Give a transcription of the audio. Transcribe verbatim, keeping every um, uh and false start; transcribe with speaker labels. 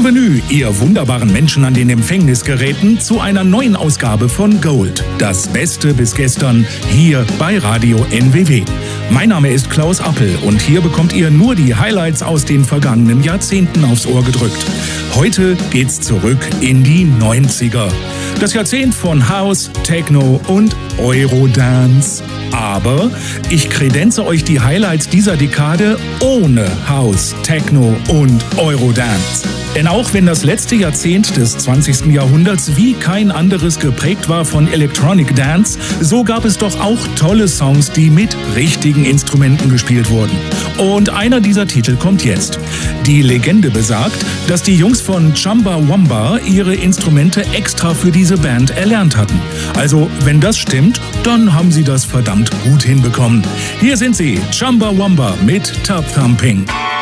Speaker 1: Bienvenue, ihr wunderbaren Menschen an den Empfängnisgeräten, zu einer neuen Ausgabe von Gold. Das Beste bis gestern hier bei Radio N W W. Mein Name ist Klaus Appel und hier bekommt ihr nur die Highlights aus den vergangenen Jahrzehnten aufs Ohr gedrückt. Heute geht's zurück in die neunziger. Das Jahrzehnt von House, Techno und Eurodance. Aber ich kredenze euch die Highlights dieser Dekade ohne House, Techno und Eurodance. Denn auch wenn das letzte Jahrzehnt des zwanzigsten Jahrhunderts wie kein anderes geprägt war von Electronic Dance, so gab es doch auch tolle Songs, die mit richtigen Instrumenten gespielt wurden. Und einer dieser Titel kommt jetzt. Die Legende besagt, dass die Jungs von Chumbawamba ihre Instrumente extra für diese Band erlernt hatten. Also, wenn das stimmt, dann haben sie das verdammt gut hinbekommen. Hier sind sie, Chumbawamba mit Tub Thumping.